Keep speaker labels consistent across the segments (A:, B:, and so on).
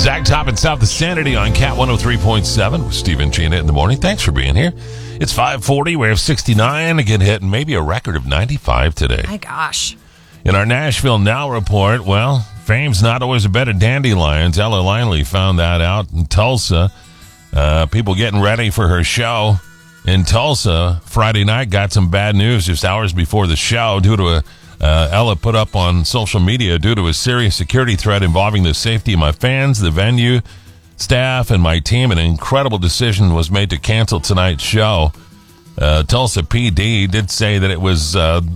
A: Zach Top and South of Sanity on Cat 103.7 with Steve and Gina in the morning. Thanks for being here. It's 5:40. We have 69 again hit and maybe a record of 95 today.
B: My gosh.
A: In our Nashville Now report, well, fame's not always a bed of dandelions. Ella Linley found that out in Tulsa. People getting ready for her show in Tulsa Friday night got some bad news just hours before the show due to Ella put up on social media due to a serious security threat involving the safety of my fans, the venue, staff, and my team. An incredible decision was made to cancel tonight's show. Tulsa PD did say that it was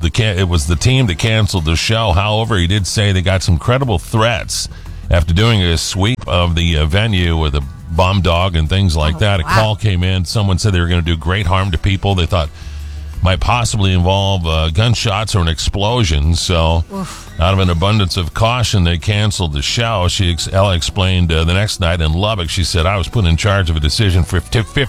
A: the team that canceled the show. However, he did say they got some credible threats after doing a sweep of the venue with a bomb dog and things like that. A call came in. Someone said they were going to do great harm to people they thought might possibly involve gunshots or an explosion. So out of an abundance of caution, they canceled the show. Ella explained the next night in Lubbock, she said, I was put in charge of a decision for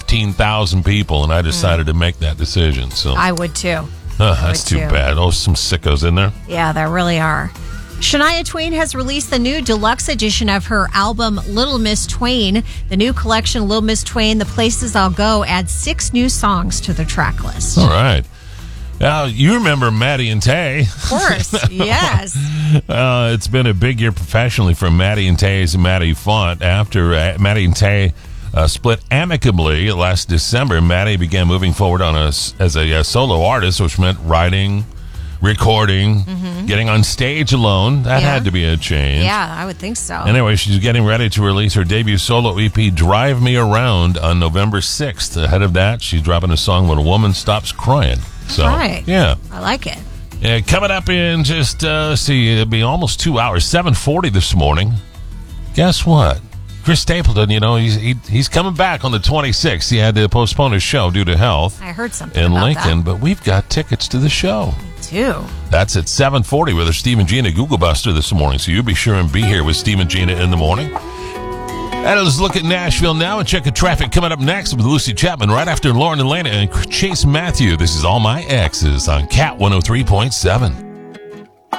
A: 15,000 people, and I decided to make that decision. So
B: I would too.
A: That's too bad. Oh, some sickos in there.
B: Yeah, there really are. Shania Twain has released the new deluxe edition of her album, Little Miss Twain. The new collection, Little Miss Twain, The Places I'll Go, adds 6 new songs to the track list.
A: All right. Now, you remember Maddie and Tay.
B: Of course, yes.
A: It's been a big year professionally for Maddie and Tay's Maddie Font. After Maddie and Tay split amicably last December, Maddie began moving forward as a solo artist, which meant writing, recording, getting on stage alone. That had to be a change.
B: Yeah, I would think so.
A: Anyway, she's getting ready to release her debut solo EP, Drive Me Around, on November 6th. Ahead of that, she's dropping a song, When a Woman Stops Crying. So,
B: right.
A: Yeah.
B: I like it.
A: Yeah, coming up in just, it'll be almost 2 hours, 7:40 this morning. Guess what? Chris Stapleton, he's coming back on the 26th. He had to postpone his show due to health.
B: I heard something
A: in
B: about
A: Lincoln,
B: that.
A: but we've got tickets to the show.
B: Me too.
A: That's at 7:40 with our Steve and Gina Google Buster this morning. So you be sure and be here with Steve and Gina in the morning. And let's look at Nashville now and check the traffic coming up next with Lucy Chapman right after Lauren Elena and Chase Matthew. This is All My Exes on Cat 103.7.